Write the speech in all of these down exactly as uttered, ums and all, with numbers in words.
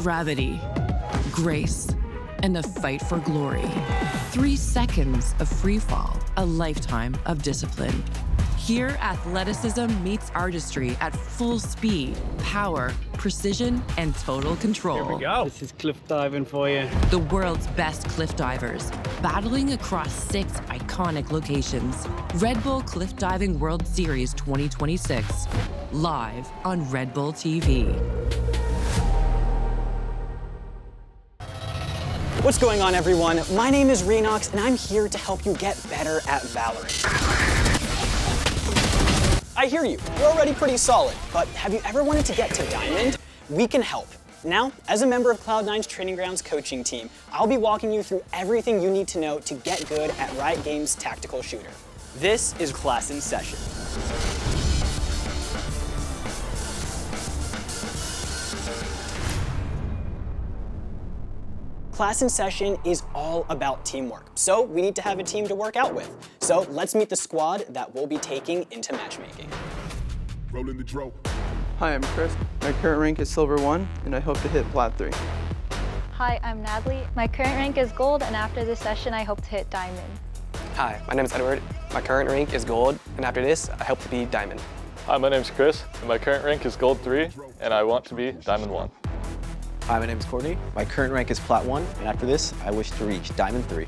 gravity, grace, and the fight for glory. Three seconds of free fall, a lifetime of discipline. Here, athleticism meets artistry at full speed, power, precision, and total control. Here we go. This is cliff diving for you. The world's best cliff divers, battling across six iconic locations. Red Bull Cliff Diving World Series twenty twenty-six, live on Red Bull T V. What's going on, everyone? My name is Renox, and I'm here to help you get better at Valorant. I hear you, you're already pretty solid, but have you ever wanted to get to Diamond? We can help. Now, as a member of Cloud nine's Training Grounds coaching team, I'll be walking you through everything you need to know to get good at Riot Games' tactical shooter. This is Class in Session. Class in Session is all about teamwork, so we need to have a team to work out with. So let's meet the squad that we'll be taking into matchmaking. Rolling the drone. Hi, I'm Chris. My current rank is Silver one, and I hope to hit Plat three. Hi, I'm Natalie. My current rank is Gold, and after this session, I hope to hit Diamond. Hi, my name is Edward. My current rank is Gold, and after this, I hope to be Diamond. Hi, my name is Chris, and my current rank is Gold three, and I want to be Diamond one. Hi, my name is Courtney. My current rank is Plat one, and after this, I wish to reach Diamond three.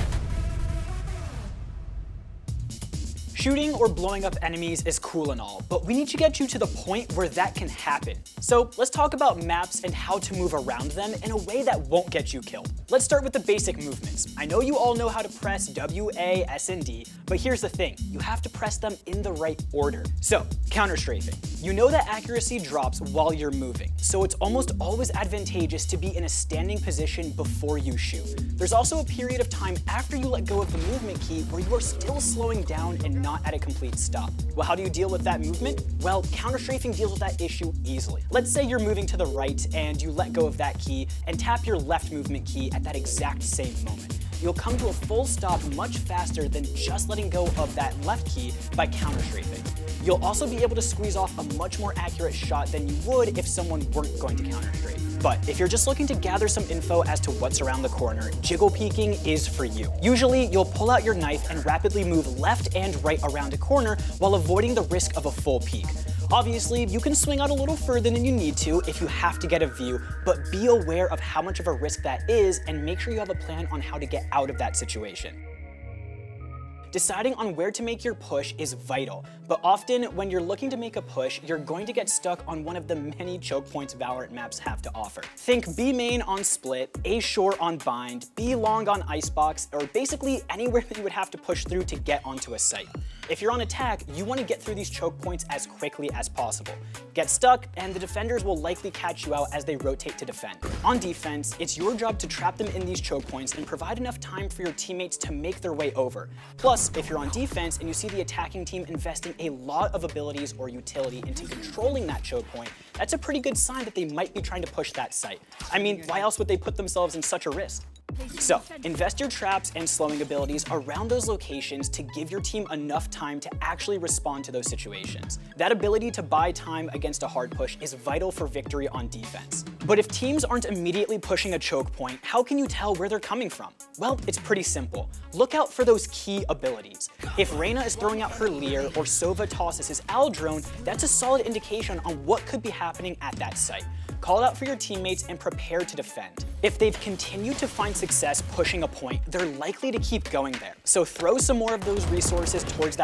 Shooting or blowing up enemies is cool and all, but we need to get you to the point where that can happen. So let's talk about maps and how to move around them in a way that won't get you killed. Let's start with the basic movements. I know you all know how to press W, A, S, and D, but here's the thing. You have to press them in the right order. So, counter-strafing. You know that accuracy drops while you're moving, so it's almost always advantageous to be in a standing position before you shoot. There's also a period of time after you let go of the movement key where you are still slowing down and not at a complete stop. Well, how do you deal with that movement? Well, counter-strafing deals with that issue easily. Let's say you're moving to the right and you let go of that key and tap your left movement key at that exact same moment. You'll come to a full stop much faster than just letting go of that left key by counter-strafing. You'll also be able to squeeze off a much more accurate shot than you would if someone weren't going to counter-strafe. But if you're just looking to gather some info as to what's around the corner, jiggle peeking is for you. Usually, you'll pull out your knife and rapidly move left and right around a corner while avoiding the risk of a full peek. Obviously, you can swing out a little further than you need to if you have to get a view, but be aware of how much of a risk that is and make sure you have a plan on how to get out of that situation. Deciding on where to make your push is vital, but often when you're looking to make a push, you're going to get stuck on one of the many choke points Valorant maps have to offer. Think B main on Split, A short on Bind, B long on Icebox, or basically anywhere that you would have to push through to get onto a site. If you're on attack, you want to get through these choke points as quickly as possible. Get stuck, and the defenders will likely catch you out as they rotate to defend. On defense, it's your job to trap them in these choke points and provide enough time for your teammates to make their way over. Plus, if you're on defense and you see the attacking team investing a lot of abilities or utility into controlling that choke point, that's a pretty good sign that they might be trying to push that site. I mean, why else would they put themselves in such a risk? So, invest your traps and slowing abilities around those locations to give your team enough time to actually respond to those situations. That ability to buy time against a hard push is vital for victory on defense. But if teams aren't immediately pushing a choke point, how can you tell where they're coming from? Well, it's pretty simple. Look out for those key abilities. If Reyna is throwing out her Leer or Sova tosses his Al drone, that's a solid indication on what could be happening at that site. Call it out for your teammates and prepare to defend. If they've continued to find success pushing a point, they're likely to keep going there. So throw some more of those resources towards that